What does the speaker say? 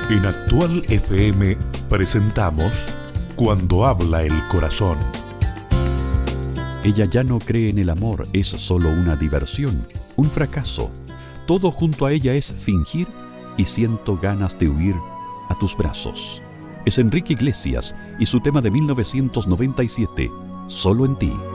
En Actual FM presentamos Cuando habla el corazón. Ella ya no cree en el amor, es solo una diversión, un fracaso. Todo junto a ella es fingir y siento ganas de huir a tus brazos. Es Enrique Iglesias y su tema de 1997, Solo en ti.